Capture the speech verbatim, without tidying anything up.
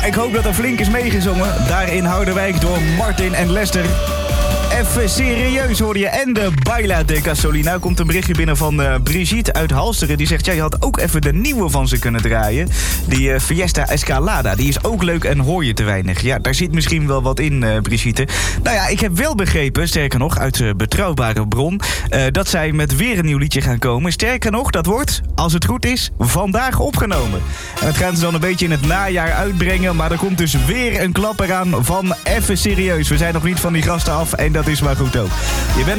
Ik hoop dat er flink is meegezongen. Daar in Harderwijk door Martin en Lester. Even serieus hoor je. En de Baila de Gasolina. Nou komt een berichtje binnen van uh, Brigitte uit Halsteren. Die zegt, ja, je had ook even de nieuwe van ze kunnen draaien. Die uh, Fiesta Escalada. Die is ook leuk en hoor je te weinig. Ja, daar zit misschien wel wat in, uh, Brigitte. Nou ja, ik heb wel begrepen, sterker nog, uit uh, betrouwbare bron, Uh, dat zij met weer een nieuw liedje gaan komen. Sterker nog, dat wordt, als het goed is, vandaag opgenomen. En dat gaan ze dan een beetje in het najaar uitbrengen. Maar er komt dus weer een klapper aan van even serieus. We zijn nog niet van die gasten af en dat is maar goed ook. Je bent